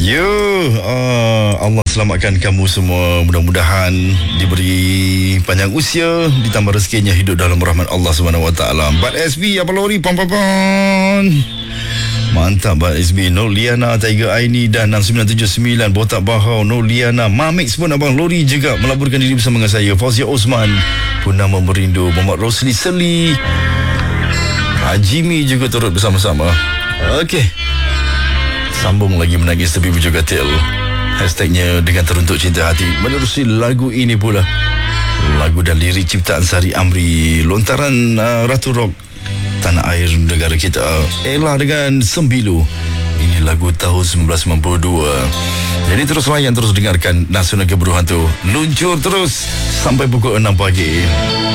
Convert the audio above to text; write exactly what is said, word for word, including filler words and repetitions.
Ya, uh, Allah selamatkan kamu semua. Mudah-mudahan diberi panjang usia, ditambah rezekinya hidup dalam rahmat Allah Subhanahu Wa Taala. Bat S B apa lori pam pam pam. Mantap Bat S B. No Liana, Tiger Aini dan enam sembilan tujuh sembilan Botak Bahau, No Liana, Mamix pun abang lori juga melaburkan diri bersama dengan saya. Fauzia Osman, Purnama Merindu, Muhammad Rosli Seli, Hajimi juga turut bersama-sama. Okey, sambung lagi menangis tepi bujur katil. Hashtagnya dengan teruntuk cinta hati. Menerusi lagu ini pula, lagu dan lirik ciptaan Sari Amri, lontaran uh, Ratu Rock tanah air negara kita, Ella dengan Sembilu. Ini lagu tahun sembilan belas sembilan puluh dua. Jadi terus layan, terus dengarkan Nasional Keburu Hantu. Luncur terus sampai pukul enam pagi.